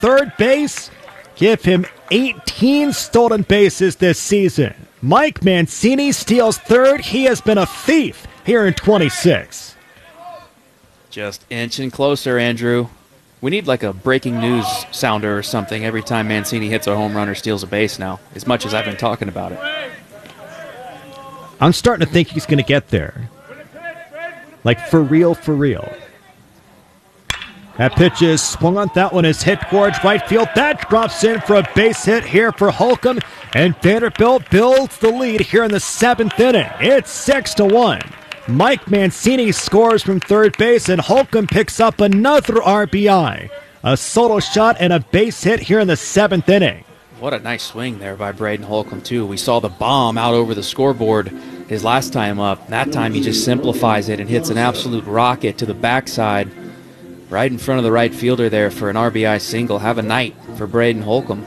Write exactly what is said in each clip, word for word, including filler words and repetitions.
third base. Give him eighteen stolen bases this season. Mike Mancini steals third. He has been a thief here in twenty-six. Just inching closer, Andrew. We need like a breaking news sounder or something every time Mancini hits a home run or steals a base now, as much as I've been talking about it. I'm starting to think he's going to get there. Like, for real, for real. That pitch is swung on. That one is hit towards right field. That drops in for a base hit here for Holcomb. And Vanderbilt builds the lead here in the seventh inning. It's six to one. Mike Mancini scores from third base, and Holcomb picks up another R B I. A solo shot and a base hit here in the seventh inning. What a nice swing there by Braden Holcomb, too. We saw the bomb out over the scoreboard his last time up. That time he just simplifies it and hits an absolute rocket to the backside, right in front of the right fielder there for an R B I single. Have a night for Braden Holcomb.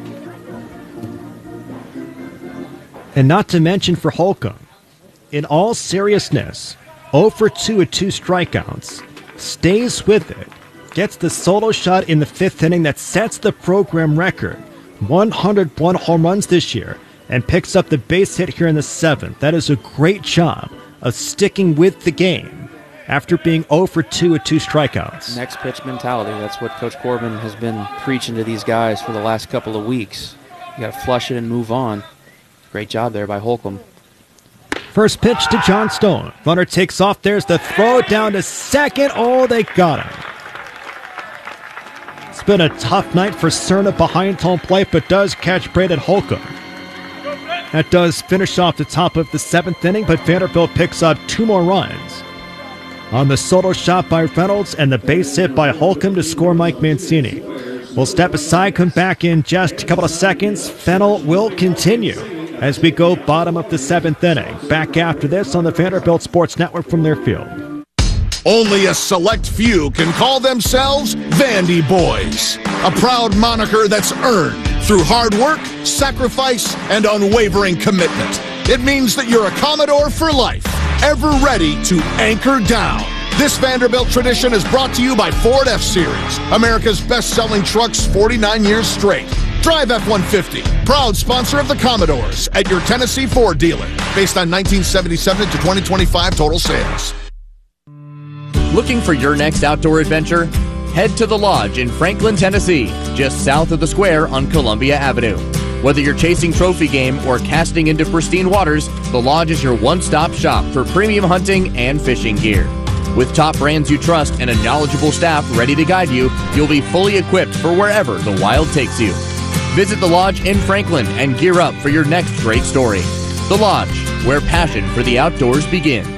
And not to mention for Holcomb, in all seriousness, oh for two with two strikeouts, stays with it, gets the solo shot in the fifth inning that sets the program record, one hundred one home runs this year, and picks up the base hit here in the seventh. That is a great job of sticking with the game after being oh for two with two strikeouts. Next pitch mentality. That's what Coach Corbin has been preaching to these guys for the last couple of weeks. You got to flush it and move on. Great job there by Holcomb. First pitch to John Stone. Runner takes off. There's the throw down to second. Oh, they got him. It's been a tough night for Cerna behind home plate, but does catch Braden Holcomb. That does finish off the top of the seventh inning, but Vanderbilt picks up two more runs on the solo shot by Reynolds and the base hit by Holcomb to score Mike Mancini. We'll step aside, come back in just a couple of seconds. Fennel will continue as we go bottom of the seventh inning. Back after this on the Vanderbilt Sports Network from their field. Only a select few can call themselves Vandy Boys, a proud moniker that's earned through hard work, sacrifice, and unwavering commitment. It means that you're a Commodore for life, ever ready to anchor down. This Vanderbilt tradition is brought to you by Ford F-Series, America's best-selling trucks forty-nine years straight. Drive F one fifty, proud sponsor of the Commodores at your Tennessee Ford dealer, based on nineteen seventy-seven to twenty twenty-five total sales. Looking for your next outdoor adventure? Head to The Lodge in Franklin, Tennessee, just south of the square on Columbia Avenue. Whether you're chasing trophy game or casting into pristine waters, The Lodge is your one-stop shop for premium hunting and fishing gear. With top brands you trust and a knowledgeable staff ready to guide you, you'll be fully equipped for wherever the wild takes you. Visit The Lodge in Franklin and gear up for your next great story. The Lodge, where passion for the outdoors begins.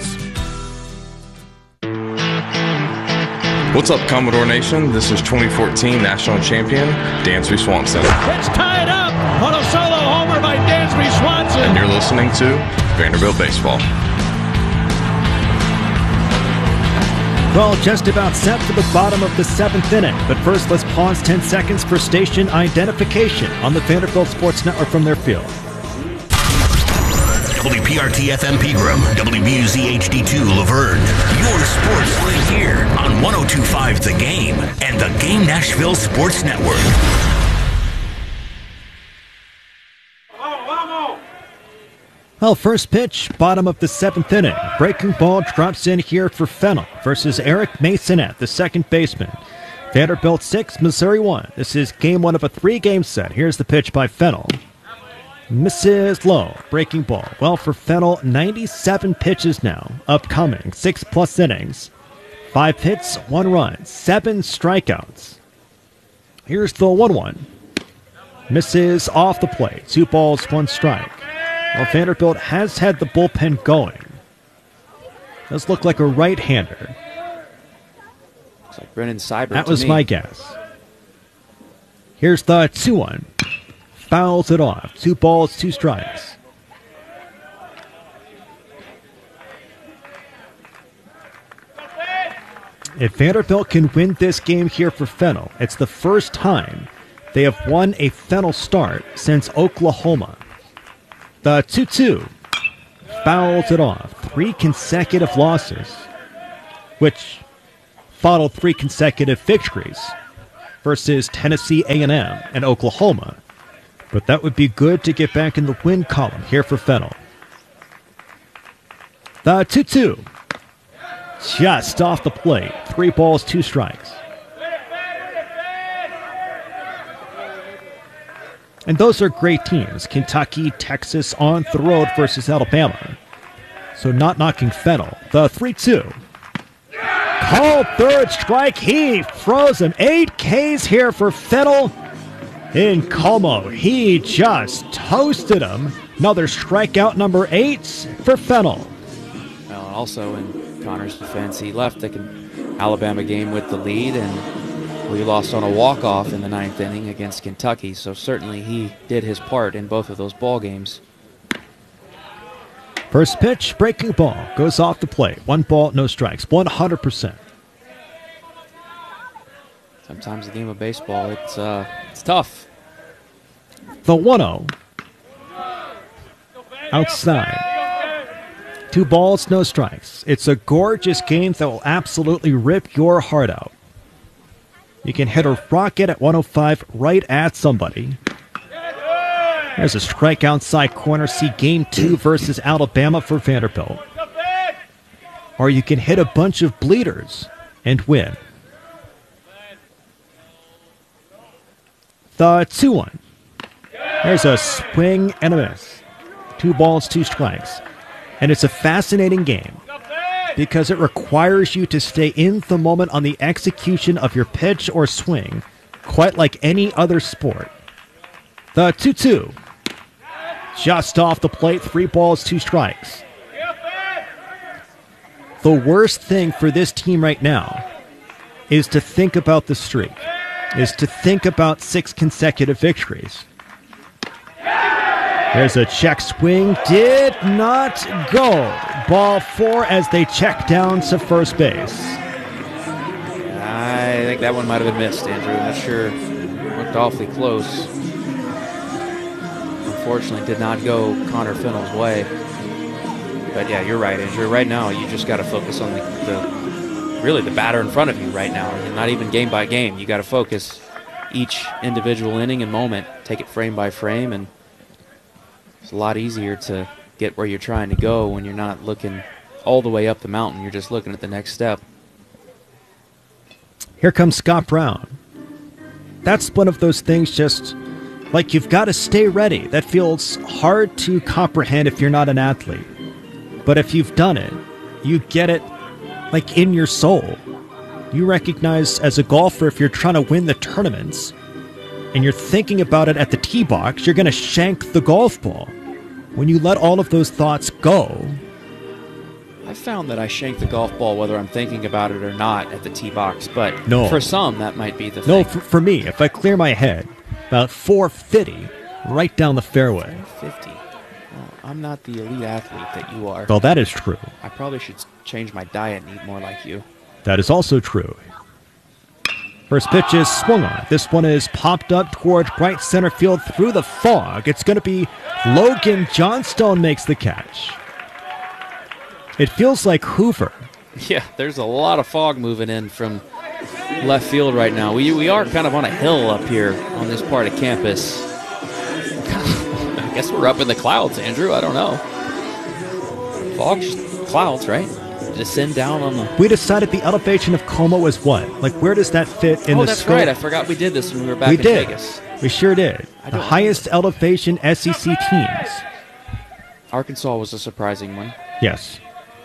What's up, Commodore Nation? This is twenty fourteen National Champion Dansby Swanson. It's tied up on a solo homer by Dansby Swanson. And you're listening to Vanderbilt Baseball. Well, just about set for the bottom of the seventh inning. But first, let's pause ten seconds for station identification on the Vanderbilt Sports Network from their field. W P R T F M Pegram, W B U Z H D two Laverne. Your sports right here on one oh two point five The Game and the Game Nashville Sports Network. Well, first pitch, bottom of the seventh inning. Breaking ball drops in here for Fennel versus Eric Masonette, the second baseman. Vanderbilt six, Missouri one. This is game one of a three-game set. Here's the pitch by Fennel. Misses low. Breaking ball. Well, for Fennel, ninety-seven pitches now. Upcoming. Six plus innings. Five hits, one run. Seven strikeouts. Here's the one one. Misses off the plate. Two balls, one strike. Well, Vanderbilt has had the bullpen going. Does look like a right-hander. Looks like Brennan Seibert. That to was me. my guess. Here's the two one. Fouls it off. Two balls, two strikes. If Vanderbilt can win this game here for Fennel, it's the first time they have won a Fennel start since Oklahoma. The two two fouls it off. Three consecutive losses, which followed three consecutive victories versus Tennessee A and M and Oklahoma. But that would be good to get back in the win column here for Fennel. The two two. Just off the plate. Three balls, two strikes. And those are great teams. Kentucky, Texas on the road versus Alabama. So not knocking Fennel. The three two. Called third strike. He throws him. Eight Ks here for Fennel. In Como, he just toasted him. Another strikeout, number eight for Fennel. Well, and also in Connor's defense, he left the Alabama game with the lead, and we lost on a walk-off in the ninth inning against Kentucky. So certainly he did his part in both of those ball games. First pitch, breaking ball, goes off the plate. One ball, no strikes, one hundred percent. Sometimes the game of baseball, it's uh, it's tough. The one oh. Outside. Two balls, no strikes. It's a gorgeous game that will absolutely rip your heart out. You can hit a rocket at one oh five right at somebody. There's a strike outside corner. See game two versus Alabama for Vanderbilt. Or you can hit a bunch of bleeders and win. The two one. There's a swing and a miss. Two balls, two strikes. And it's a fascinating game because it requires you to stay in the moment on the execution of your pitch or swing, quite like any other sport. The two two. Just off the plate, three balls, two strikes. The worst thing for this team right now is to think about the streak, is to think about six consecutive victories. There's a check swing, did not go. Ball four as they check down to first base. I think that one might have been missed, Andrew. I'm not sure. Looked awfully close. Unfortunately, did not go Connor Fennel's way. But yeah, you're right, Andrew. Right now, you just got to focus on the, the really the batter in front of you right now. And not even game by game. You got to focus each individual inning and moment. Take it frame by frame, and it's a lot easier to get where you're trying to go when you're not looking all the way up the mountain. You're just looking at the next step. Here comes Scott Brown. That's one of those things, just like you've got to stay ready. That feels hard to comprehend if you're not an athlete. But if you've done it, you get it like in your soul. You recognize as a golfer, if you're trying to win the tournaments and you're thinking about it at the tee box, you're going to shank the golf ball. When you let all of those thoughts go, I found that I shank the golf ball whether I'm thinking about it or not at the tee box, but no. For some, that might be the thing. No, for, for me, if I clear my head, about four fifty, right down the fairway. four fifty. Well, I'm not the elite athlete that you are. Well, that is true. I probably should change my diet and eat more like you. That is also true. First pitch is swung on. This one is popped up towards right center field through the fog. It's going to be Logan Johnstone makes the catch. It feels like Hoover. Yeah, there's a lot of fog moving in from left field right now. We we are kind of on a hill up here on this part of campus. I guess we're up in the clouds, Andrew. I don't know. Fog, just clouds, right? Descend down on the... We decided the elevation of Como was what? Like, where does that fit in oh, the that's scope? right. I forgot we did this when we were back we in did. Vegas. We sure did. The highest elevation S E C teams. Arkansas was a surprising one. Yes.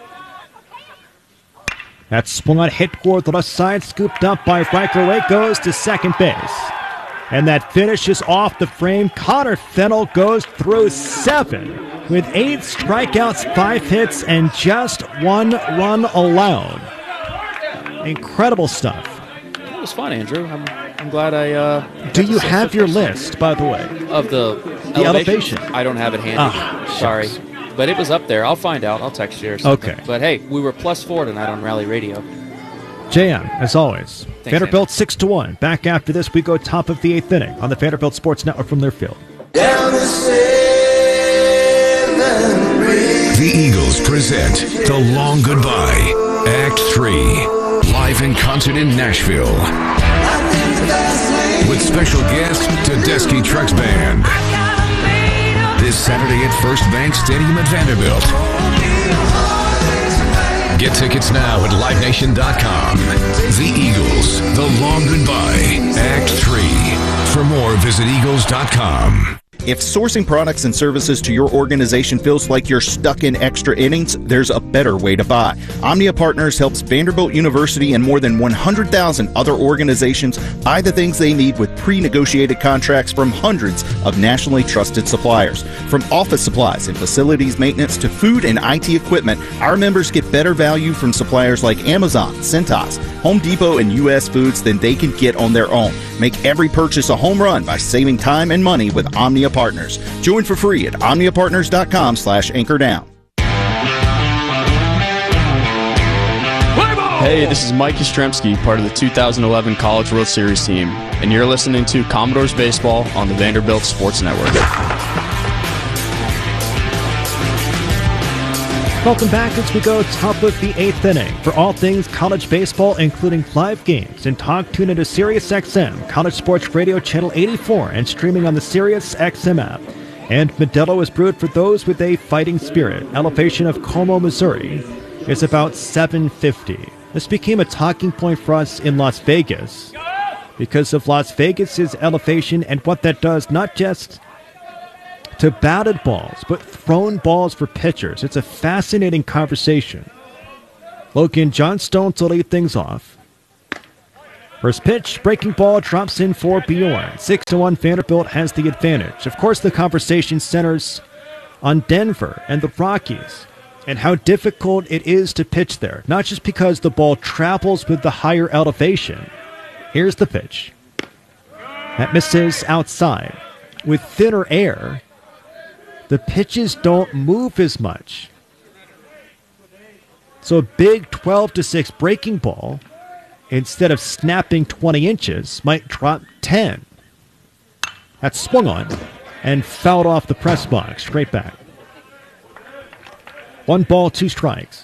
That swung on, hit toward the left side, scooped up by Riker. Away goes to second base. And that finishes off the frame. Connor Fennel goes through seven with eight strikeouts, five hits, and just one run allowed. Incredible stuff. It was fun, Andrew. I'm, I'm glad I... Uh, Do you have your list, by the way? Of the, the elevation? elevation? I don't have it handy. Ah, Sorry. shucks. But it was up there. I'll find out. I'll text you or something. Okay. But hey, we were plus four tonight on Rally Radio. J M, as always. Thanks, Vanderbilt Andrew. six to one. Back after this, we go top of the eighth inning on the Vanderbilt Sports Network from their field. Down the seven bridge. The Eagles present The Long Goodbye, Act three, live in concert in Nashville. I think With special guest Tedeschi Trucks Band. This Saturday at First Bank Stadium at Vanderbilt. Get tickets now at live nation dot com. The Eagles, The Long Goodbye, Act three. For more, visit eagles dot com. If sourcing products and services to your organization feels like you're stuck in extra innings, there's a better way to buy. Omnia Partners helps Vanderbilt University and more than one hundred thousand other organizations buy the things they need with pre-negotiated contracts from hundreds of nationally trusted suppliers. From office supplies and facilities maintenance to food and I T equipment, our members get better value from suppliers like Amazon, Cintas, Home Depot, and U S Foods than they can get on their own. Make every purchase a home run by saving time and money with Omnia Partners. Join for free at omnia partners dot com slash anchor down. Hey, this is Mike Yastrzemski, part of the two thousand eleven College World Series team, and you're listening to Commodores Baseball on the Vanderbilt Sports Network. Welcome back as we go top of the eighth inning for all things college baseball, including live games. And talk, tune into Sirius X M, College Sports Radio Channel eighty-four, and streaming on the Sirius X M app. And Modelo is brewed for those with a fighting spirit. Elevation of Como, Missouri is about seven fifty. This became a talking point for us in Las Vegas because of Las Vegas's elevation and what that does, not just to batted balls, but thrown balls for pitchers. It's a fascinating conversation. Logan Johnstone to lead things off. First pitch, breaking ball drops in for Bjorn. six to one, Vanderbilt has the advantage. Of course, the conversation centers on Denver and the Rockies and how difficult it is to pitch there, not just because the ball travels with the higher elevation. Here's the pitch. That misses outside. With thinner air, the pitches don't move as much. So a big twelve to six breaking ball, instead of snapping twenty inches, might drop ten. That's swung on and fouled off the press box, straight back. One ball, two strikes.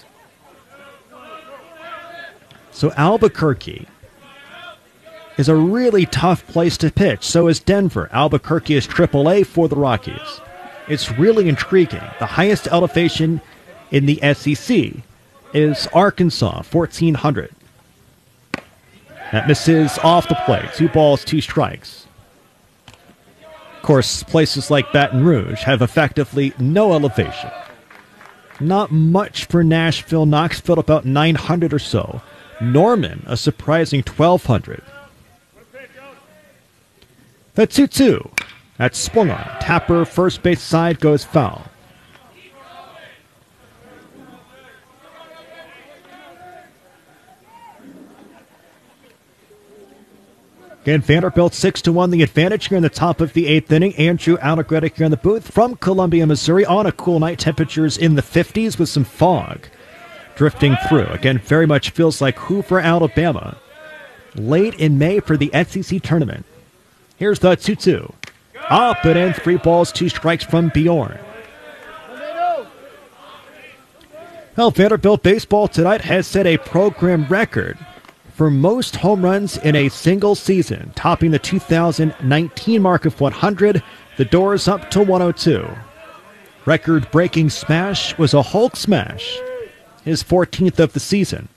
So Albuquerque is a really tough place to pitch. So is Denver. Albuquerque is triple A for the Rockies. It's really intriguing. The highest elevation in the S E C is Arkansas, fourteen hundred. That misses off the plate. Two balls, two strikes. Of course, places like Baton Rouge have effectively no elevation. Not much for Nashville. Knoxville about nine hundred or so. Norman, a surprising twelve hundred. The two two. That's swung on. Tapper, first base side, goes foul. Again, Vanderbilt six to one, the advantage here in the top of the eighth inning. Andrew Allegretti here in the booth from Columbia, Missouri, on a cool night. Temperatures in the fifties with some fog drifting through. Again, very much feels like Hoover, Alabama. Late in May for the S E C tournament. Here's the two two. Up and in, three balls, two strikes from Bjorn. Well, Vanderbilt baseball tonight has set a program record for most home runs in a single season, topping the two thousand nineteen mark of one hundred. The doors up to one oh two. Record-breaking smash was a Hulk smash, his fourteenth of the season.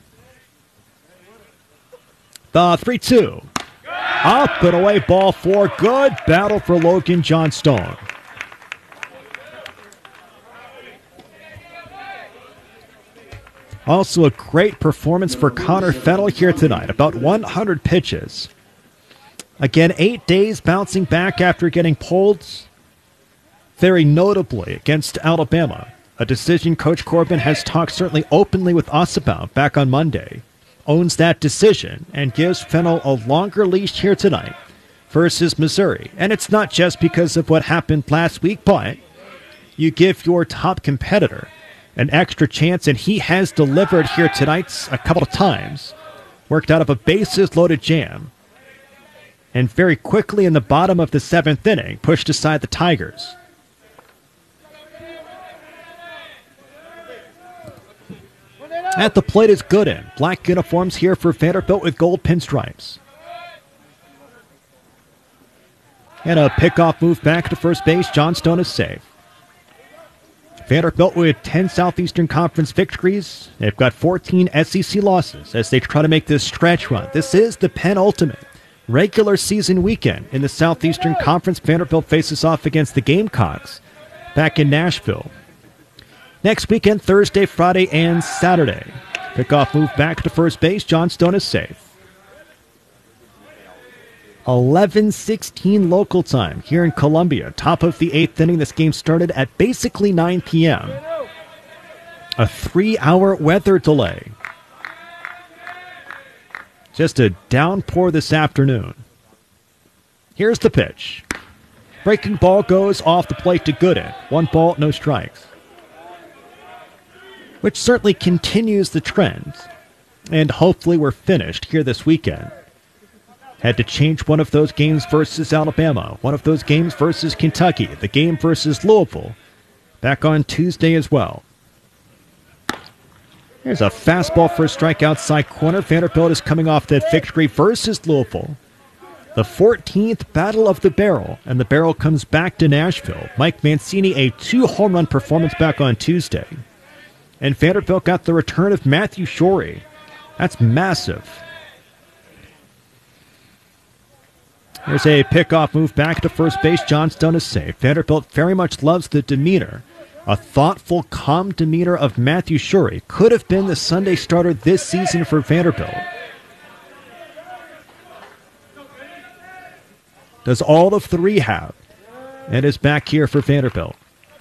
The three two. Up and away, ball four. Good battle for Logan Johnstone. Also a great performance for Connor Fennell here tonight. About one hundred pitches. Again, eight days bouncing back after getting pulled very notably against Alabama. A decision Coach Corbin has talked certainly openly with us about back on Monday. Owns that decision and gives Fennell a longer leash here tonight versus Missouri. And it's not just because of what happened last week, but you give your top competitor an extra chance, and he has delivered here tonight a couple of times. Worked out of a bases-loaded jam. And very quickly in the bottom of the seventh inning, pushed aside the Tigers. At the plate is Gooden. Black uniforms here for Vanderbilt with gold pinstripes. And a pickoff move back to first base. Johnstone is safe. Vanderbilt with ten Southeastern Conference victories. They've got fourteen S E C losses as they try to make this stretch run. This is the penultimate regular season weekend in the Southeastern Conference. Vanderbilt faces off against the Gamecocks back in Nashville. Next weekend, Thursday, Friday, and Saturday. Pickoff move back to first base. Johnstone is safe. eleven sixteen local time here in Columbia. Top of the eighth inning. This game started at basically nine p.m. A three-hour weather delay. Just a downpour this afternoon. Here's the pitch. Breaking ball goes off the plate to Gooden. One ball, no strikes. Which certainly continues the trend. And hopefully we're finished here this weekend. Had to change one of those games versus Alabama, one of those games versus Kentucky, the game versus Louisville, back on Tuesday as well. There's a fastball for a strike outside corner. Vanderbilt is coming off that victory versus Louisville. The fourteenth Battle of the Barrel, and the Barrel comes back to Nashville. Mike Mancini, a two-home run performance back on Tuesday. And Vanderbilt got the return of Matthew Shorey. That's massive. There's a pickoff move back to first base. Johnstone is safe. Vanderbilt very much loves the demeanor. A thoughtful, calm demeanor of Matthew Shorey could have been the Sunday starter this season for Vanderbilt. Does all of the rehab and is back here for Vanderbilt.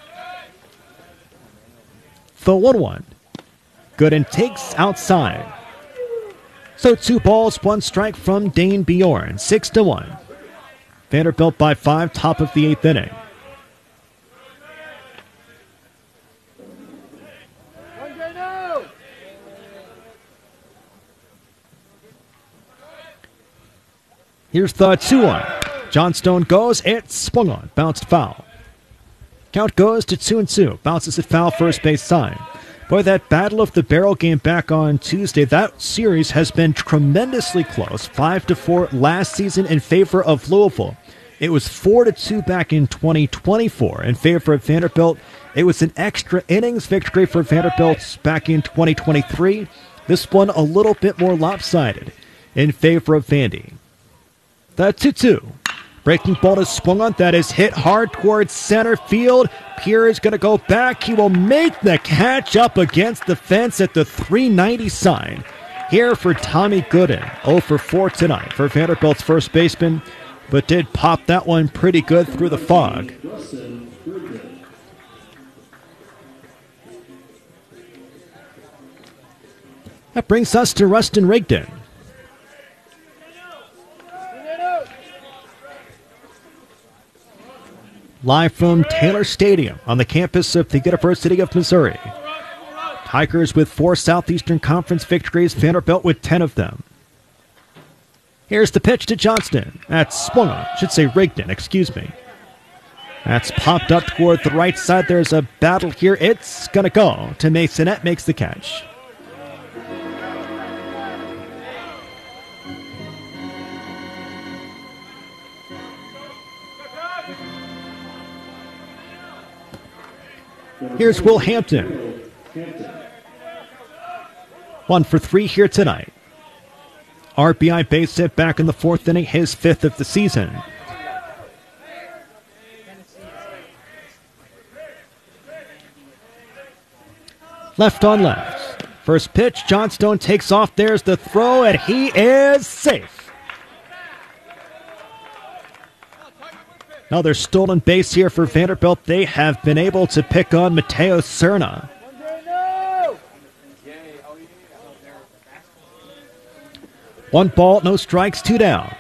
The one one. Gooden takes outside. So two balls, one strike from Dane Bjorn. Six to one. Vanderbilt by five, top of the eighth inning. Here's the two one. Johnstone goes, it's swung on, bounced foul. Count goes to two and two, bounces it foul, first base side. Boy, that Battle of the Barrel game back on Tuesday, that series has been tremendously close. five to four last season in favor of Louisville. It was four to two back in twenty twenty-four in favor of Vanderbilt. It was an extra innings victory for Vanderbilt back in twenty twenty-three. This one a little bit more lopsided in favor of Vandy. The two two. Breaking ball is swung on. That is hit hard towards center field. Pierre is going to go back. He will make the catch up against the fence at the three ninety sign. Here for Tommy Gooden. oh for four tonight for Vanderbilt's first baseman, but did pop that one pretty good through the fog. That brings us to Rustin Rigdon. Live from Taylor Stadium on the campus of the University of Missouri. Tigers with four Southeastern Conference victories, Vanderbilt with ten of them. Here's the pitch to Johnston. That's swung on. Should say Rigdon, excuse me. That's popped up toward the right side. There's a battle here. It's going to go to Masonette, makes the catch. Here's Will Hampton. One for three here tonight. R B I base hit back in the fourth inning, his fifth of the season. Left on left. First pitch, Johnstone takes off. There's the throw, and he is safe. Another stolen base here for Vanderbilt. They have been able to pick on Mateo Serna. One ball, no strikes, two down.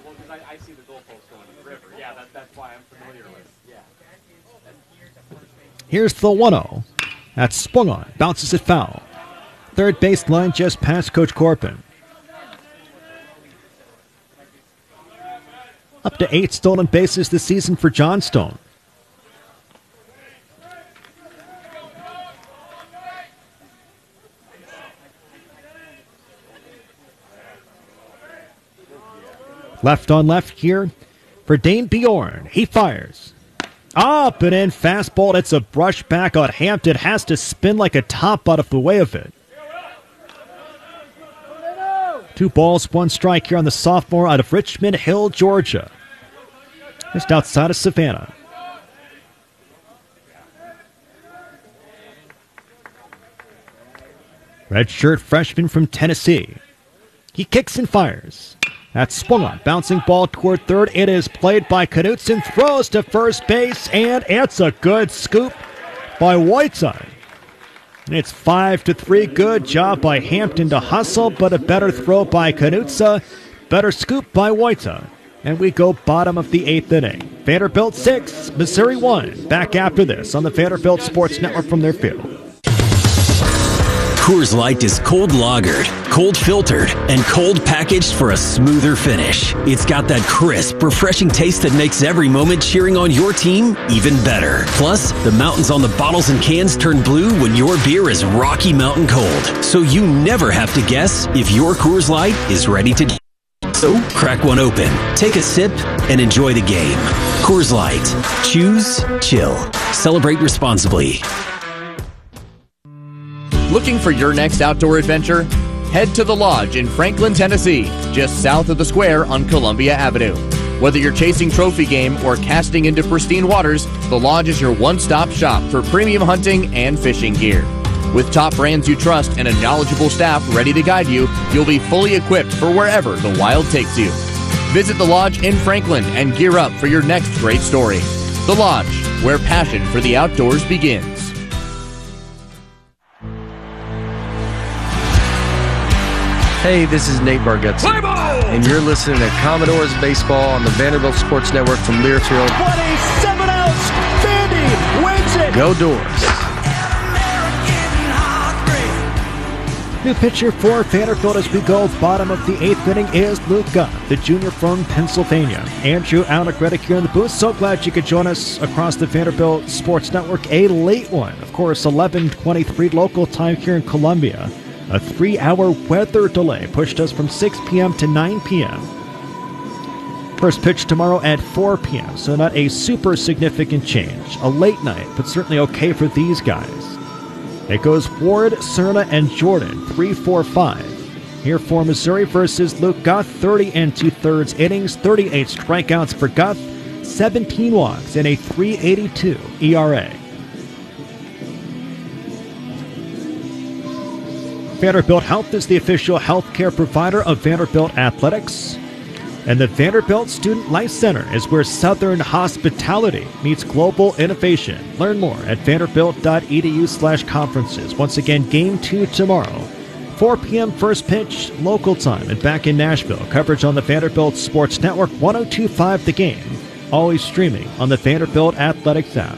Here's the one oh. That's swung on, bounces it foul. Third base line just past Coach Corbin. Up to eight stolen bases this season for Johnstone. Left on left here, for Dane Bjorn. He fires. Up and in, fastball. It's a brush back on Hampton. Has to spin like a top out of the way of it. Two balls, one strike here on the sophomore out of Richmond Hill, Georgia. Just outside of Savannah. Redshirt freshman from Tennessee. He kicks and fires. That's swung on. Bouncing ball toward third. It is played by Knutson. Throws to first base, and it's a good scoop by Whiteside. It's five to three. Good job by Hampton to hustle, but a better throw by Knutson. Better scoop by Whiteside. And we go bottom of the eighth inning. Vanderbilt six, Missouri one. Back after this on the Vanderbilt Sports Network from their field. Coors Light is cold lagered, cold filtered, and cold packaged for a smoother finish. It's got that crisp, refreshing taste that makes every moment cheering on your team even better. Plus, the mountains on the bottles and cans turn blue when your beer is Rocky Mountain cold. So you never have to guess if your Coors Light is ready to... So, crack one open, take a sip, and enjoy the game. Coors Light. Choose chill. Celebrate responsibly. Looking for your next outdoor adventure? Head to The Lodge in Franklin, Tennessee, just south of the square on Columbia Avenue. Whether you're chasing trophy game or casting into pristine waters, The Lodge is your one-stop shop for premium hunting and fishing gear. With top brands you trust and a knowledgeable staff ready to guide you, you'll be fully equipped for wherever the wild takes you. Visit The Lodge in Franklin and gear up for your next great story. The Lodge, where passion for the outdoors begins. Hey, this is Nate Bargatze, and you're listening to Commodores Baseball on the Vanderbilt Sports Network from Learfield. twenty-seven ounce, Vandy wins it! Go Doors! New pitcher for Vanderbilt as we go bottom of the eighth inning is Luke Goff, the junior from Pennsylvania. Andrew Alec here in the booth. So glad you could join us across the Vanderbilt Sports Network. A late one, of course, eleven twenty-three local time here in Columbia. A three-hour weather delay pushed us from six p.m. to nine p.m. First pitch tomorrow at four p.m., so not a super significant change. A late night, but certainly okay for these guys. It goes Ward, Cerna, and Jordan, three four five. Here for Missouri versus Luke Goff, thirty and two-thirds innings, thirty-eight strikeouts for Goff, seventeen walks, and a three eighty-two E R A. Vanderbilt Health is the official healthcare provider of Vanderbilt Athletics. And the Vanderbilt Student Life Center is where Southern hospitality meets global innovation. Learn more at vanderbilt.edu slash conferences. Once again, game two tomorrow. four p.m. first pitch, local time, and back in Nashville. Coverage on the Vanderbilt Sports Network, one oh two point five The Game. Always streaming on the Vanderbilt Athletics app.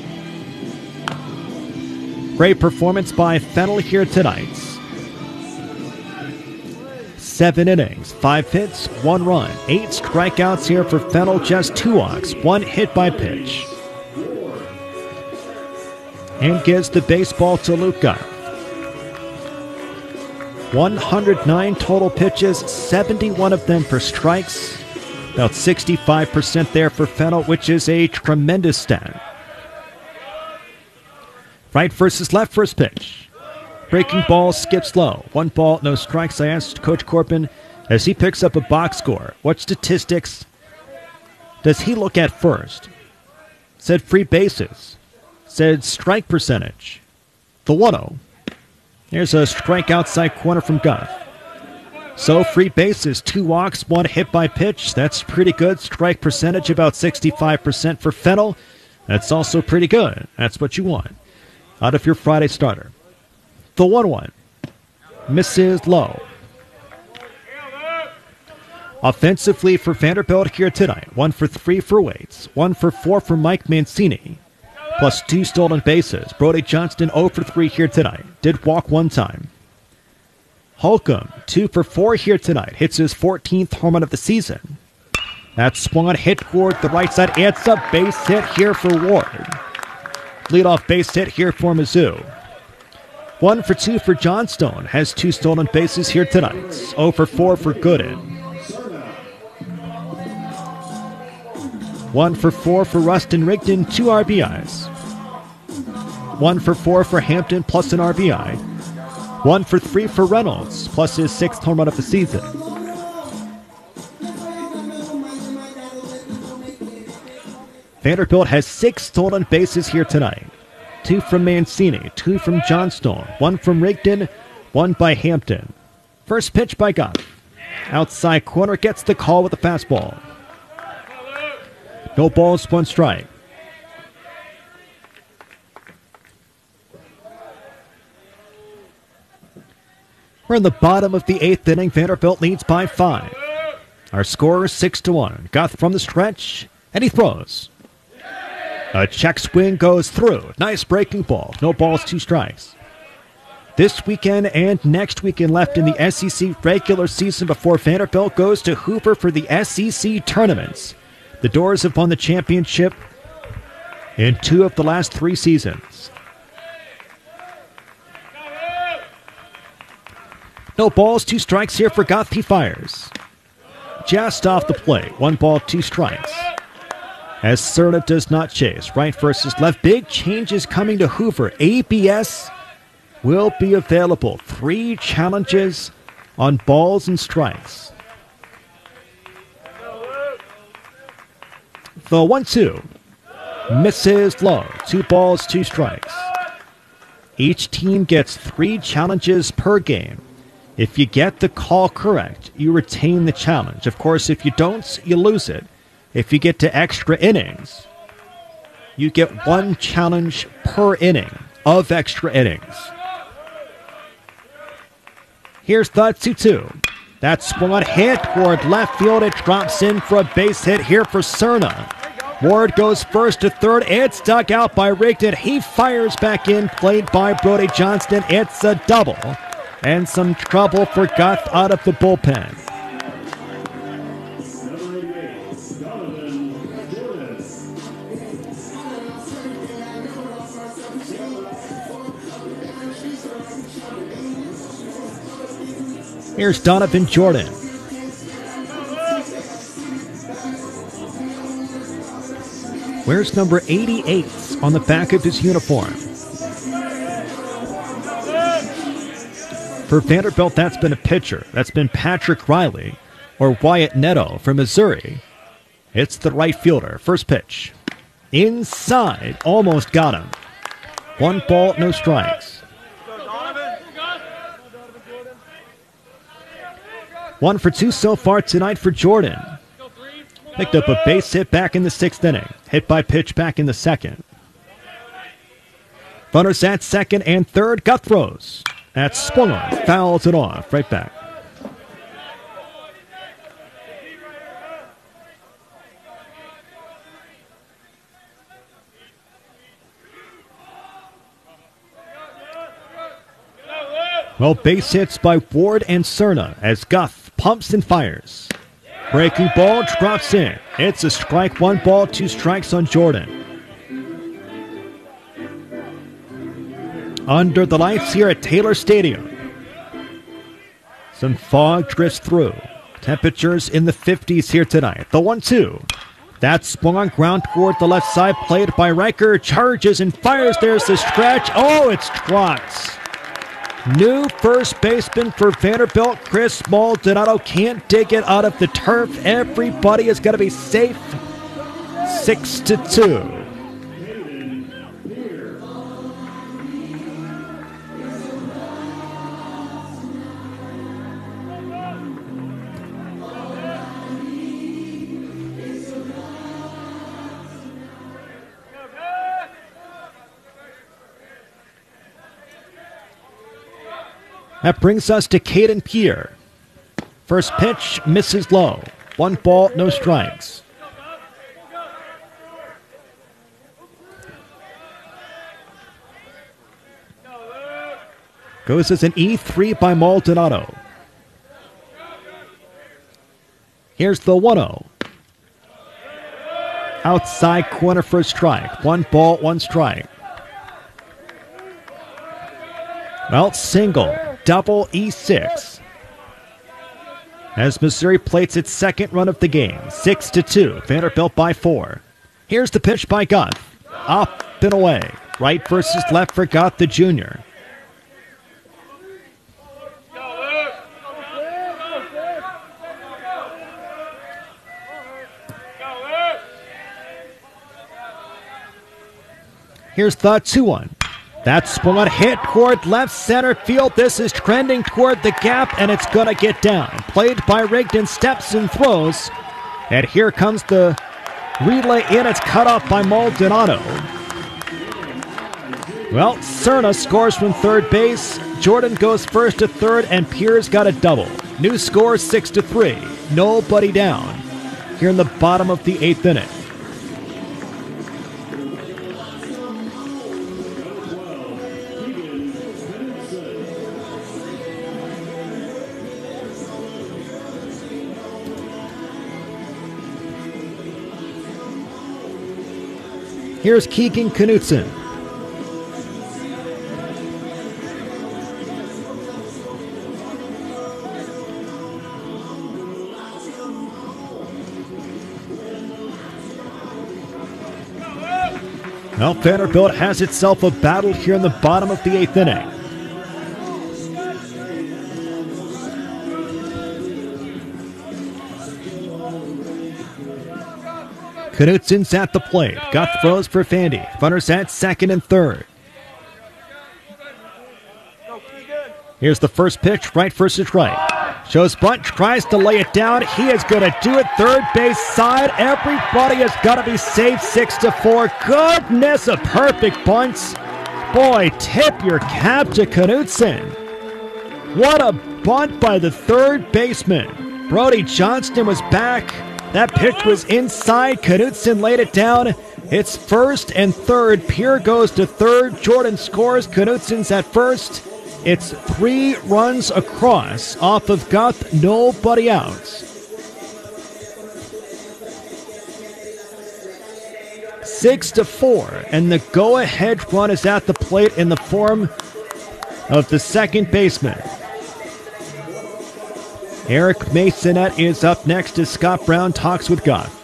Great performance by Fennell here tonight. Seven innings, five hits, one run, eight strikeouts here for Fennell, just two walks, one hit by pitch. And gives the baseball to Luke Goff. one hundred nine total pitches, seventy-one of them for strikes. About sixty-five percent there for Fennell, which is a tremendous stat. Right versus left first pitch. Breaking ball skips low. One ball, no strikes. I asked Coach Corbin as he picks up a box score, what statistics does he look at first? Said free bases. Said strike percentage. The one oh. Here's a strike outside corner from Goff. So free bases, two walks, one hit by pitch. That's pretty good. Strike percentage about sixty-five percent for Fennell. That's also pretty good. That's what you want out of your Friday starter. The one one misses low. Offensively for Vanderbilt here tonight, one for three for Waits, one for four for Mike Mancini, plus two stolen bases. Brody Johnston oh for three here tonight, did walk one time. Holcomb, two for four here tonight, hits his fourteenth home run of the season. That swung on hit toward the right side. It's a base hit here for Ward. Leadoff base hit here for Mizzou. One for two for Johnstone. Has two stolen bases here tonight. oh for four for Gooden. One for four for Rustin Rigdon, two R B Is. One for four for Hampton, plus an R B I. One for three for Reynolds, plus his sixth home run of the season. Vanderbilt has six stolen bases here tonight. Two from Mancini, two from Johnstone, one from Rigdon, one by Hampton. First pitch by Goff. Outside corner, gets the call with the fastball. No balls, one strike. We're in the bottom of the eighth inning. Vanderbilt leads by five. Our score is six to one. Goff from the stretch, and he throws. A check swing goes through. Nice breaking ball. No balls, two strikes. This weekend and next weekend left in the S E C regular season before Vanderbilt goes to Hoover for the S E C tournaments. The Doors have won the championship in two of the last three seasons. No balls, two strikes here for Goff. He fires. Just off the plate. One ball, two strikes. As Cerna does not chase. Right versus left. Big changes coming to Hoover. A B S will be available. Three challenges on balls and strikes. The one two. Misses low. Two balls, two strikes. Each team gets three challenges per game. If you get the call correct, you retain the challenge. Of course, if you don't, you lose it. If you get to extra innings, you get one challenge per inning of extra innings. Here's the two two. That's one hit toward left field. It drops in for a base hit here for Cerna. Ward goes first to third. It's dug out by Rigdon. He fires back in, played by Brody Johnston. It's a double. And some trouble for Goff out of the bullpen. Here's Donovan Jordan. Wears number eighty-eight on the back of his uniform. For Vanderbilt, that's been a pitcher. That's been Patrick Riley or Wyatt Neto from Missouri. It's the right fielder. First pitch. Inside. Almost got him. One ball, no strikes. One for two so far tonight for Jordan. Picked up a base hit back in the sixth inning. Hit by pitch back in the second. Runners at second and third. Goff throws. That's swung on. Fouls it off. Right back. Well, base hits by Ward and Cerna as Goff pumps and fires. Breaking ball drops in. It's a strike. One ball, two strikes on Jordan. Under the lights here at Taylor Stadium. Some fog drifts through. Temperatures in the fifties here tonight. The one two. That's swung on ground toward the left side. Played by Riker. Charges and fires. There's the stretch. Oh, it's dropped. New first baseman for Vanderbilt, Chris Maldonado, can't dig it out of the turf. Everybody is going to be safe. Six to two. That brings us to Caden Pierre. First pitch misses low. One ball, no strikes. Goes as an E three by Maldonado. Here's the one oh. Outside corner for a strike. One ball, one strike. Well, single. Double E six. as Missouri plates its second run of the game. Six to two, Vanderbilt by four. Here's the pitch by Goff. Up and away. Right versus left for Goff, the junior. Here's the two one. That's one hit toward left center field. This is trending toward the gap, and it's going to get down. Played by Rigdon, steps and throws. And here comes the relay in. It's cut off by Maldonado. Well, Cerna scores from third base. Jordan goes first to third, and Pierce got a double. New score, six to three. Nobody down here in the bottom of the eighth inning. Here's Keegan Knutson. Well, Vanderbilt has itself a battle here in the bottom of the eighth inning. Knutson's at the plate. Got throws for Vandy. Runners at second and third. Here's the first pitch, right versus right. Shows bunt, tries to lay it down. He is going to do it. Third base side. Everybody has got to be safe. Six to four. Goodness, a perfect bunt. Boy, tip your cap to Knutson. What a bunt by the third baseman. Brody Johnston was back. That pitch was inside. Knutson laid it down. It's first and third. Pierre goes to third. Jordan scores. Knutson's at first. It's three runs across off of Goff. Nobody out. Six to four. And the go-ahead run is at the plate in the form of the second baseman. Eric Masonette is up next as Scott Brown talks with Goff.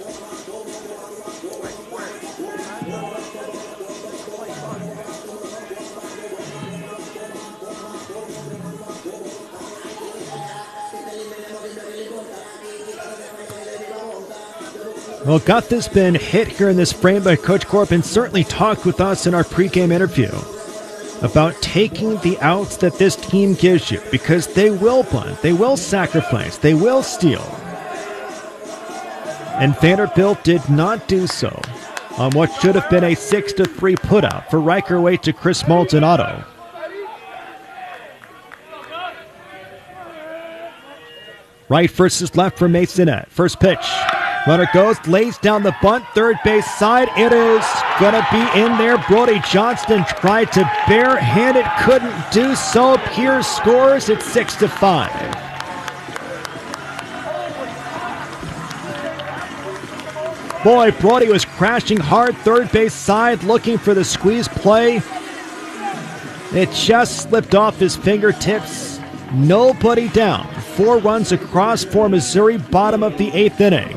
Well, Goff has been hit here in this frame by Coach Corbin. Certainly talked with us in our pregame interview about taking the outs that this team gives you, because they will bunt, they will sacrifice, they will steal. And Vanderbilt did not do so on what should have been a six to three putout for Riker Waite to Chris Maldonado. Right versus left for Masonette. First pitch. Runner goes, lays down the bunt, third base side. It is going to be in there. Brody Johnston tried to barehand it, couldn't do so. Pierce scores. It's six to five. Boy, Brody was crashing hard, third base side, looking for the squeeze play. It just slipped off his fingertips. Nobody down. Four runs across for Missouri, bottom of the eighth inning.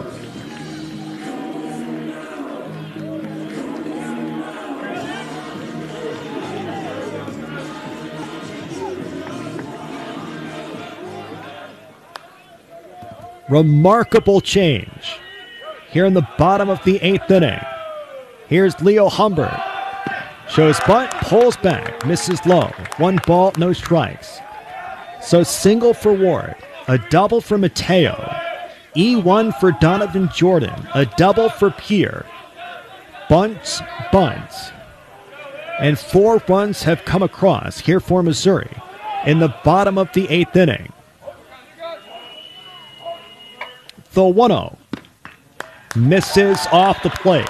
Remarkable change here in the bottom of the eighth inning. Here's Leo Humbert. Shows bunt, pulls back, misses low. One ball, no strikes. So single for Ward, a double for Mateo, E one for Donovan Jordan, a double for Pierre. Bunt, bunt. And four runs have come across here for Missouri in the bottom of the eighth inning. The one oh misses off the plate.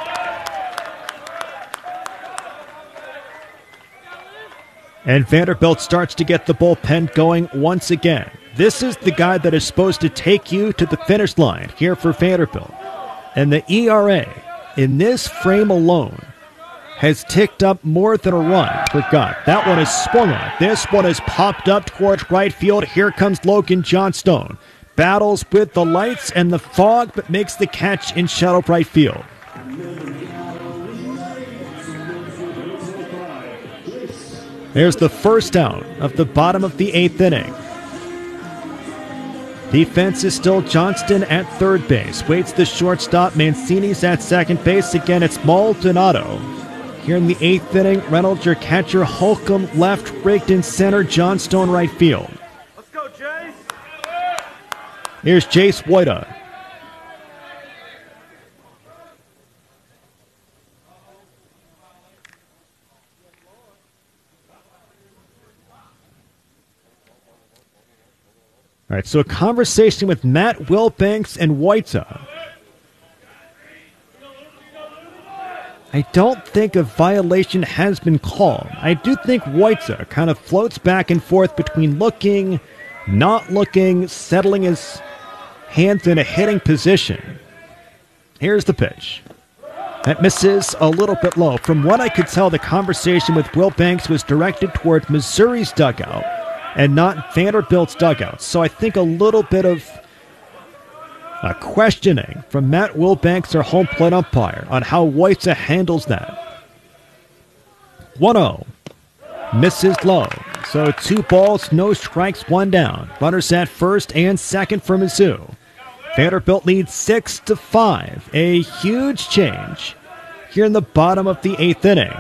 And Vanderbilt starts to get the bullpen going once again. This is the guy that is supposed to take you to the finish line here for Vanderbilt. And the E R A in this frame alone has ticked up more than a run for Goff. That one is swung on. This one is popped up towards right field. Here comes Logan Johnstone. battles with the lights and the fog, but makes the catch in shallow right field. There's the first out of the bottom of the eighth inning. Defense is still Johnston at third base. Waits the shortstop. Mancini's at second base. Again, it's Maldonado. Here in the eighth inning, Reynolds, your catcher, Holcomb left, Rigdon center, Johnstone right field. Let's go, Jace. Here's Jace Wojda. All right, so a conversation with Matt Wilbanks and Wojda. I don't think a violation has been called. I do think Wojda kind of floats back and forth between looking, not looking, settling his hands in a hitting position. Here's the pitch. That misses a little bit low. From what I could tell, the conversation with Wilbanks was directed toward Missouri's dugout and not Vanderbilt's dugout. So I think a little bit of uh, questioning from Matt Wilbanks, our home plate umpire, on how Wojda handles that. one oh. Misses low. So two balls, no strikes, one down. Runners at first and second for Mizzou. Vanderbilt leads six to five. A huge change here in the bottom of the eighth inning.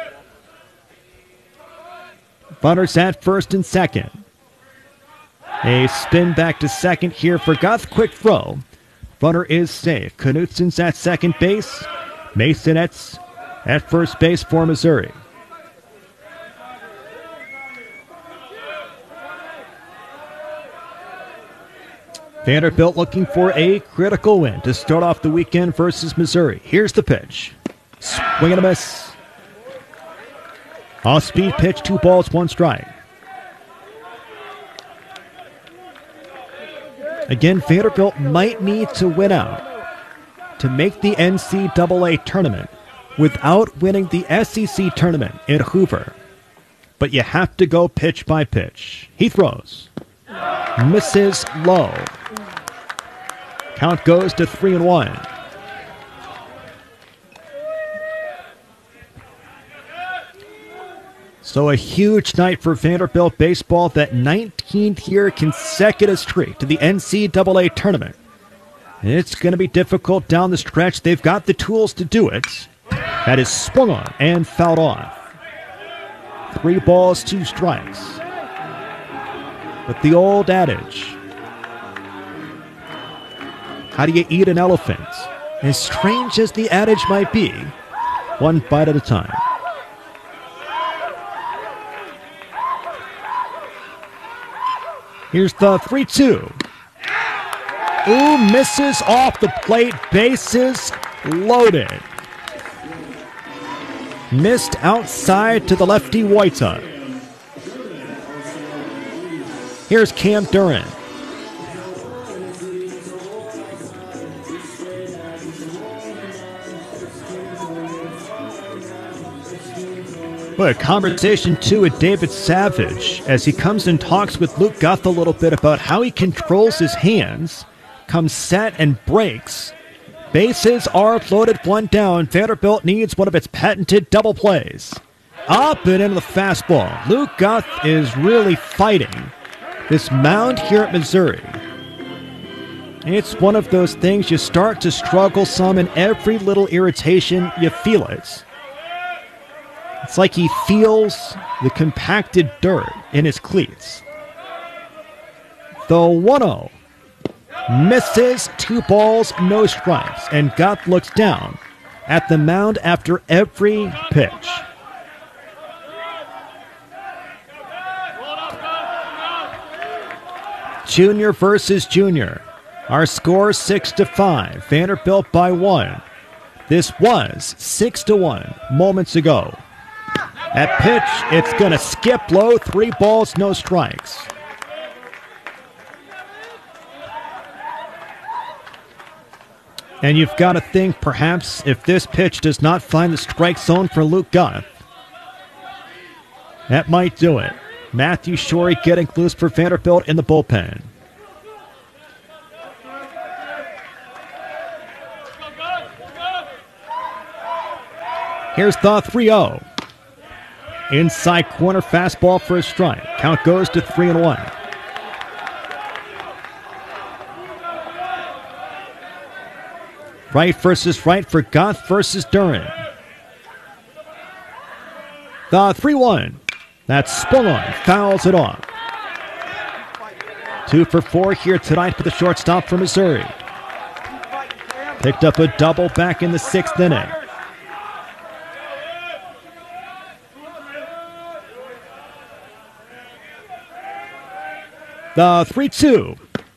Runners at first and second. A spin back to second here for Guth. Quick throw. Runner is safe. Knutson's at second base. Masonette's at first base for Missouri. Vanderbilt looking for a critical win to start off the weekend versus Missouri. Here's the pitch. Swing and a miss. Off-speed pitch, two balls, one strike. Again, Vanderbilt might need to win out to make the N C double A tournament without winning the S E C tournament in Hoover. But you have to go pitch by pitch. He throws. Misses low. Count goes to three and one. So a huge night for Vanderbilt baseball, that nineteenth year consecutive streak to the N C double A tournament. It's going to be difficult down the stretch. They've got the tools to do it. That is swung on and fouled off. Three balls, two strikes. But the old adage, how do you eat an elephant? As strange as the adage might be, one bite at a time. Here's the three two. Ooh, misses off the plate. Bases loaded. Missed outside to the lefty Wojda. Here's Cam Duran. Well, a conversation, too, with David Savage as he comes and talks with Luke Guth a little bit about how he controls his hands, comes set and breaks. Bases are loaded, one down. Vanderbilt needs one of its patented double plays. Up and into the fastball. Luke Guth is really fighting this mound here at Missouri. It's one of those things you start to struggle some, and every little irritation, you feel it. It's like he feels the compacted dirt in his cleats. The one oh. Misses, two balls, no strikes, and Guth looks down at the mound after every pitch. Junior versus junior. Our score six to five. Vanderbilt by one. This was six to one moments ago. At pitch, it's going to skip low. Three balls, no strikes. And you've got to think, perhaps, if this pitch does not find the strike zone for Luke Guth, that might do it. Matthew Shorey getting loose for Vanderbilt in the bullpen. Here's the three oh. Inside corner fastball for a strike. Count goes to three and one. Right versus right for Goth versus Duran. The three one. That's swung on. Fouls it off. Two for four here tonight for the shortstop for Missouri. Picked up a double back in the sixth inning. The three two.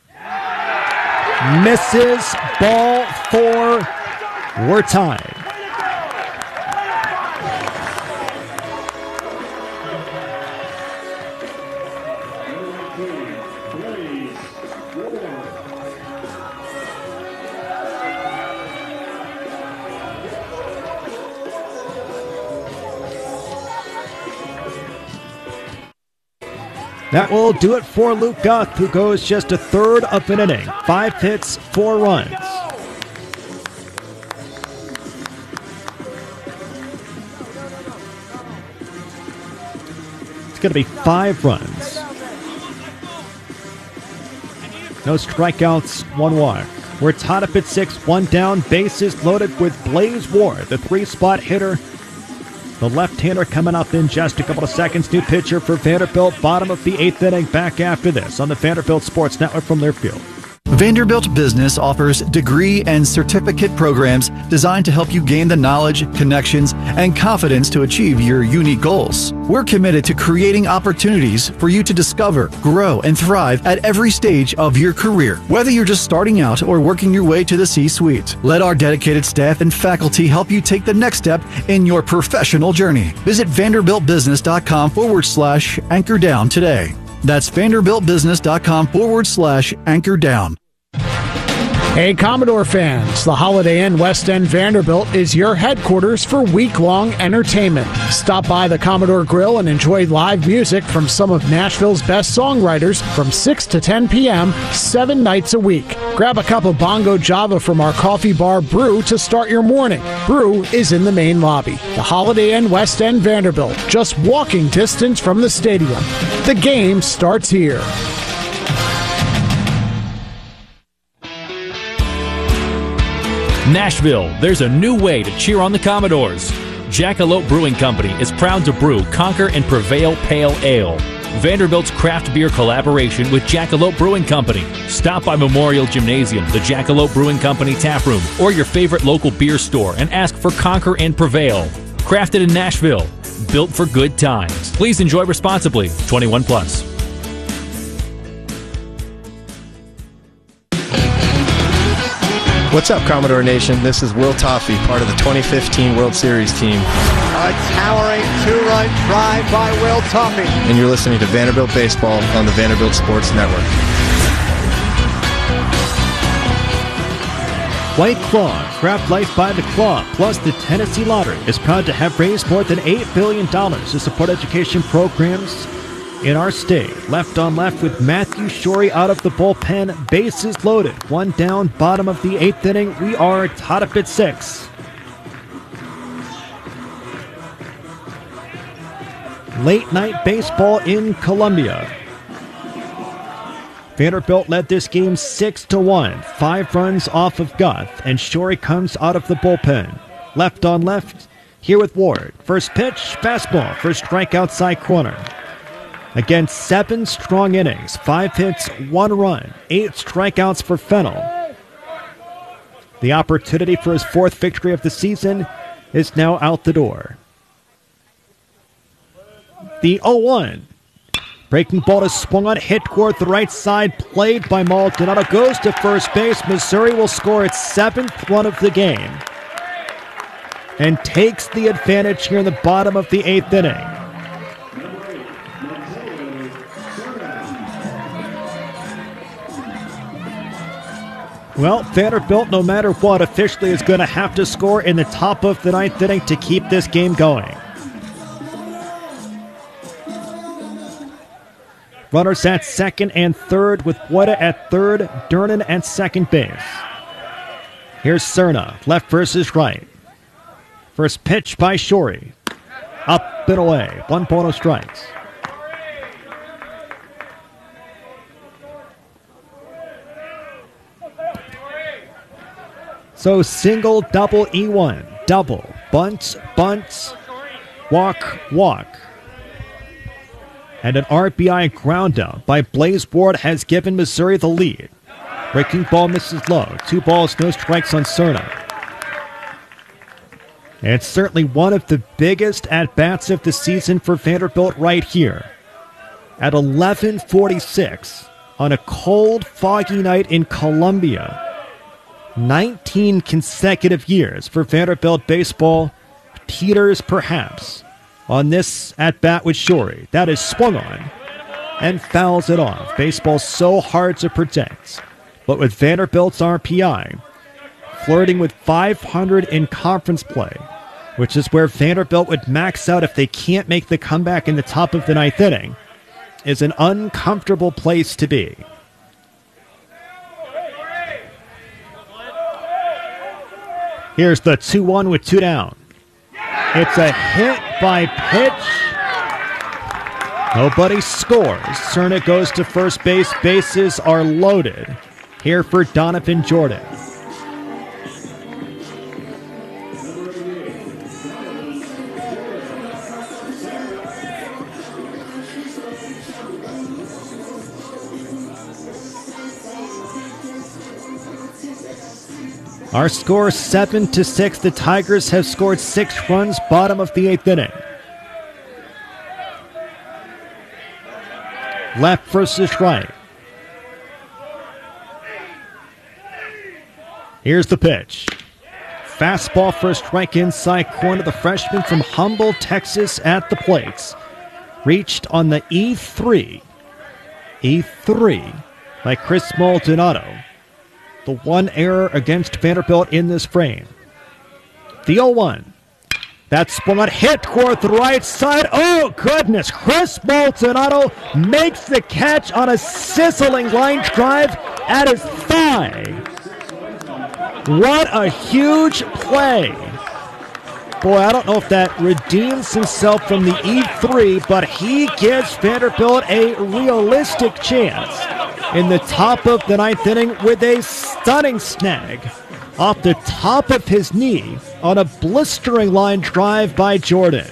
Misses. Ball four. We're tied. That will do it for Luke Goth, who goes just a third of an inning. Five hits, four runs. It's going to be five runs. No strikeouts, one walk. We're tied up at six, one down, bases loaded with Blaze Ward, the three-spot hitter. The left-hander coming up in just a couple of seconds. New pitcher for Vanderbilt. Bottom of the eighth inning. Back after this on the Vanderbilt Sports Network from Learfield. Vanderbilt Business offers degree and certificate programs designed to help you gain the knowledge, connections, and confidence to achieve your unique goals. We're committed to creating opportunities for you to discover, grow, and thrive at every stage of your career, whether you're just starting out or working your way to the C-suite. Let our dedicated staff and faculty help you take the next step in your professional journey. Visit vanderbiltbusiness.com forward slash anchor down today. That's vanderbiltbusiness.com forward slash anchor down. Hey, Commodore fans, the Holiday Inn West End Vanderbilt is your headquarters for week-long entertainment. Stop by the Commodore Grill and enjoy live music from some of Nashville's best songwriters from six to ten p.m., seven nights a week. Grab a cup of Bongo Java from our coffee bar Brew to start your morning. Brew is in the main lobby. The Holiday Inn West End Vanderbilt, just walking distance from the stadium. The game starts here. Nashville, there's a new way to cheer on the Commodores. Jackalope Brewing Company is proud to brew Conquer and Prevail Pale Ale, Vanderbilt's craft beer collaboration with Jackalope Brewing Company. Stop by Memorial Gymnasium, the Jackalope Brewing Company tap room, or your favorite local beer store and ask for Conquer and Prevail. Crafted in Nashville, built for good times. Please enjoy responsibly. twenty-one plus. What's up, Commodore Nation? This is Will Toffee, part of the twenty fifteen World Series team. A towering two-run drive by Will Toffee. And you're listening to Vanderbilt Baseball on the Vanderbilt Sports Network. White Claw, Craft Life by the Claw, plus the Tennessee Lottery is proud to have raised more than eight billion dollars to support education programs in our state. Left on left with Matthew Shorey out of the bullpen. Bases loaded. One down, bottom of the eighth inning. We are tied up at six. Late night baseball in Columbia. Vanderbilt led this game six to one. Five runs off of Goth, and Shorey comes out of the bullpen. Left on left, here with Ward. First pitch, fastball, first strike outside corner. Again, seven strong innings, five hits, one run, eight strikeouts for Fennell. The opportunity for his fourth victory of the season is now out the door. The oh one. Breaking ball is swung on, hit toward the right side, played by Maldonado, goes to first base. Missouri will score its seventh run of the game and takes the advantage here in the bottom of the eighth inning. Well, Vanderbilt, no matter what, officially is going to have to score in the top of the ninth inning to keep this game going. Runners at second and third with Wada at third, Durnan at second base. Here's Cerna, left versus right. First pitch by Shorey. Up and away. One ball, no strikes. So single, double, E one. Double. Bunt, bunt, walk, walk. And an R B I ground out by Blaze Ward has given Missouri the lead. Breaking ball misses low. Two balls, no strikes on Cerna. And it's certainly one of the biggest at-bats of the season for Vanderbilt right here. At eleven forty-six on a cold, foggy night in Columbia. nineteen consecutive years for Vanderbilt baseball teeters perhaps on this at-bat with Shorey. That is swung on and fouls it off. Baseball's so hard to protect. But with Vanderbilt's R P I flirting with five hundred in conference play, which is where Vanderbilt would max out if they can't make the comeback in the top of the ninth inning, is an uncomfortable place to be. Here's the two one with two down. It's a hit by pitch. Nobody scores. Cerna goes to first base. Bases are loaded. Here for Donovan Jordan. Our score seven to six. The Tigers have scored six runs, bottom of the eighth inning. Left versus right. Here's the pitch. Fastball for a strike inside corner. The freshman from Humble, Texas at the plates. Reached on the E three. E three by Chris Maldonado. The one error against Vanderbilt in this frame. The oh one. That's one hit toward the right side. Oh, goodness. Chris Maldonado makes the catch on a sizzling line drive at his thigh. What a huge play. Boy, I don't know if that redeems himself from the E three, but he gives Vanderbilt a realistic chance in the top of the ninth inning with a stunning snag off the top of his knee on a blistering line drive by Jordan.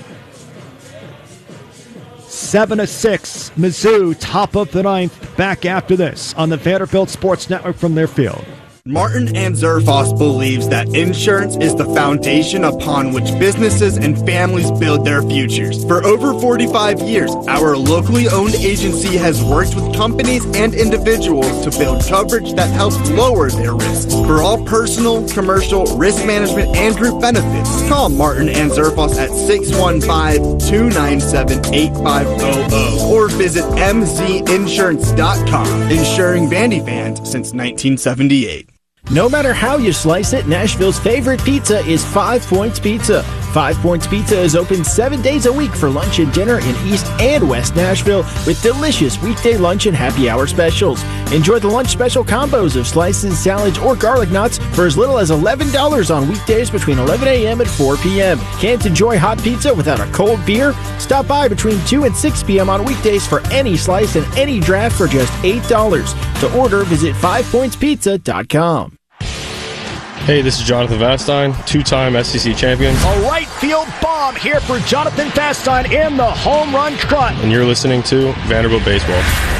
seven to six, Mizzou, top of the ninth, back after this on the Vanderbilt Sports Network from their field. Martin and Zerfoss believes that insurance is the foundation upon which businesses and families build their futures. For over forty-five years, our locally owned agency has worked with companies and individuals to build coverage that helps lower their risks. For all personal, commercial, risk management, and group benefits, call Martin and Zerfoss at six one five, two nine seven, eight five zero zero or visit m z insurance dot com. Insuring Vandy fans since nineteen seventy-eight. No matter how you slice it, Nashville's favorite pizza is Five Points Pizza. Five Points Pizza is open seven days a week for lunch and dinner in East and West Nashville with delicious weekday lunch and happy hour specials. Enjoy the lunch special combos of slices, salads, or garlic knots for as little as eleven dollars on weekdays between eleven a.m. and four p.m. Can't enjoy hot pizza without a cold beer? Stop by between two and six p.m. on weekdays for any slice and any draft for just eight dollars. To order, visit five points pizza dot com. Hey, this is Jonathan Vastine, two-time S E C champion. A right field bomb here for Jonathan Vastine in the home run trot. And you're listening to Vanderbilt Baseball.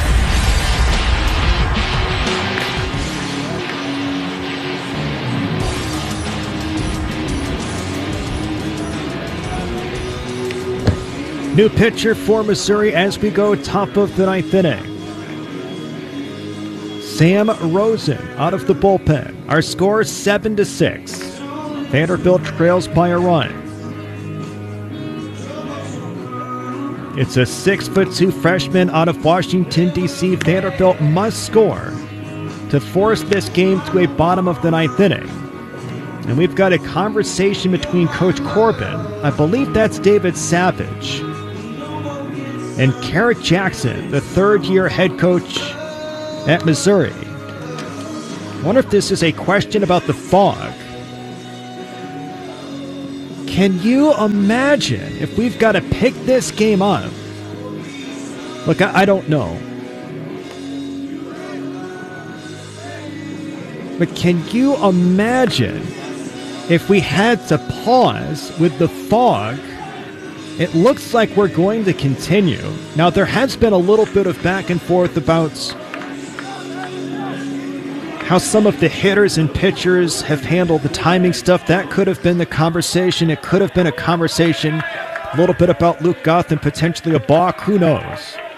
New pitcher for Missouri as we go top of the ninth inning. Sam Rosen out of the bullpen. Our score seven to six. Vanderbilt trails by a run. It's a six foot two freshman out of Washington, D C Vanderbilt must score to force this game to a bottom of the ninth inning. And we've got a conversation between Coach Corbin, I believe that's David Savage, and Carrick Jackson, the third-year head coach at Missouri. I wonder if this is a question about the fog. can you imagine if we've got to pick this game up? Look, I, I don't know. But can you imagine if we had to pause with the fog? It looks like we're going to continue. Now, there has been a little bit of back and forth about how some of the hitters and pitchers have handled the timing stuff. That could have been the conversation. It could have been a conversation a little bit about Luke Goth and potentially a balk. Who knows?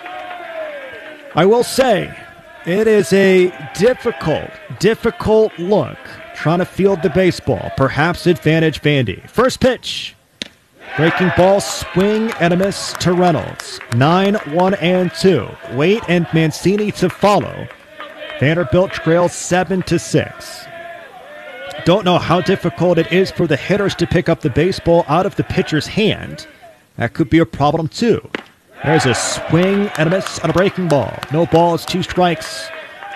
I will say, it is a difficult, difficult look trying to field the baseball. Perhaps advantage Vandy. First pitch. Breaking ball, swing and a miss to Reynolds. nine, one, and two. Waite and Mancini to follow. Vanderbilt trails seven to six. Don't know how difficult it is for the hitters to pick up the baseball out of the pitcher's hand. That could be a problem too. There's a swing and a miss on a breaking ball. No balls, two strikes.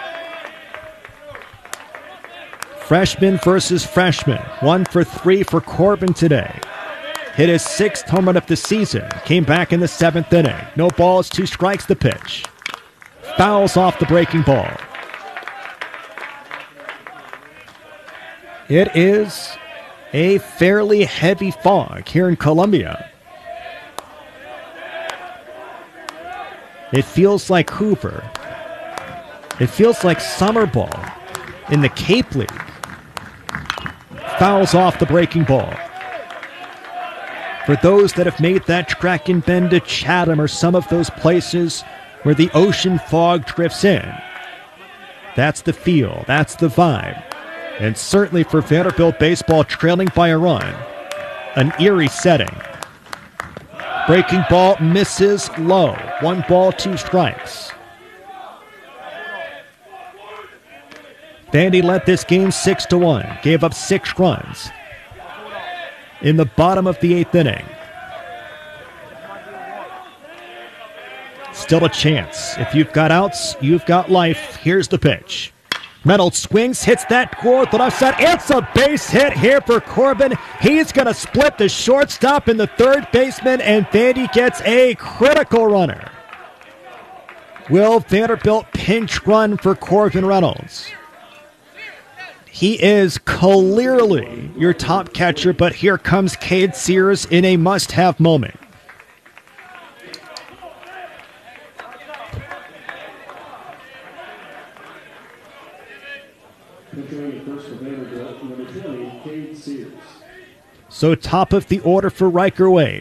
Freshman versus freshman. One for three for Corbin today. Hit his sixth home run of the season. Came back in the seventh inning. No balls, two strikes, the pitch. Fouls off the breaking ball. It is a fairly heavy fog here in Columbia. It feels like Hoover. It feels like summer ball in the Cape League. Fouls off the breaking ball. For those that have made that trek and been to Chatham or some of those places where the ocean fog drifts in, that's the feel, that's the vibe. And certainly for Vanderbilt baseball trailing by a run, an eerie setting. Breaking ball misses low. One ball, two strikes. Vandy led this game six to one. Gave up six runs in the bottom of the eighth inning. Still a chance. If you've got outs, you've got life. Here's the pitch. Reynolds swings, hits that toward the left side. It's a base hit here for Corbin. He's going to split the shortstop and the third baseman, and Vandy gets a critical runner. Will Vanderbilt pinch run for Corbin Reynolds? He is clearly your top catcher, but here comes Cade Sears in a must-have moment. So top of the order for Riker Waite.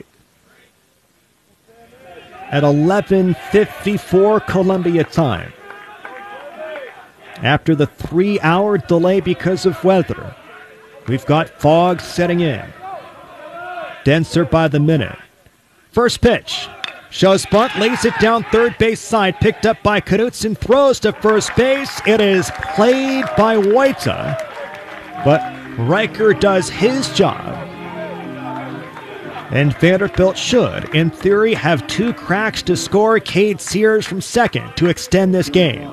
At eleven fifty-four Columbia time. After the three-hour delay because of weather, we've got fog setting in. Denser by the minute. First pitch. Shows bunt, lays it down third base side, picked up by Knutson, throws to first base. It is played by Waita, but Riker does his job. And Vanderbilt should, in theory, have two cracks to score. Cade Sears from second to extend this game.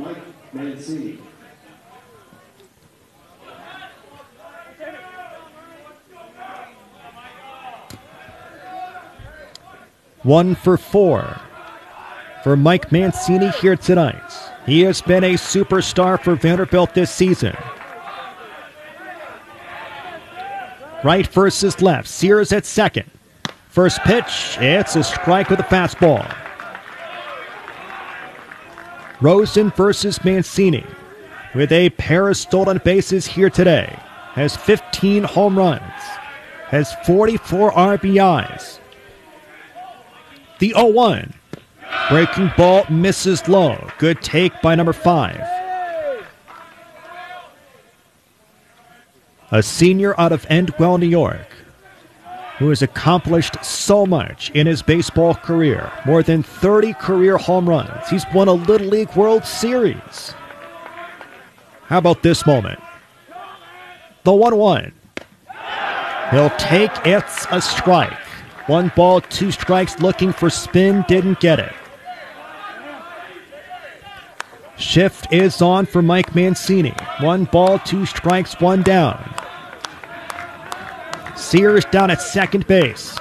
One for four for Mike Mancini here tonight. He has been a superstar for Vanderbilt this season. Right versus left. Sears at second. First pitch, it's a strike with a fastball. Rosen versus Mancini with a pair of stolen bases here today. Has fifteen home runs. Has forty-four R B Is. The oh one. Breaking ball misses low. Good take by number five. A senior out of Endwell, New York, who has accomplished so much in his baseball career. More than thirty career home runs. He's won a Little League World Series. How about this moment? The one one. He'll take it's a strike. One ball, two strikes, looking for spin, didn't get it. Shift is on for Mike Mancini. One ball, two strikes, one down. Sears down at second base.